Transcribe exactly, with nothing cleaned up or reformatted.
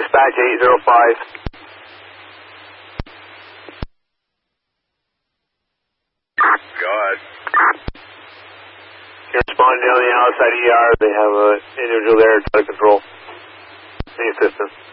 Dispatch eight zero five. Go ahead. You're responding down the outside E R. They have an individual there to control. Any assistance?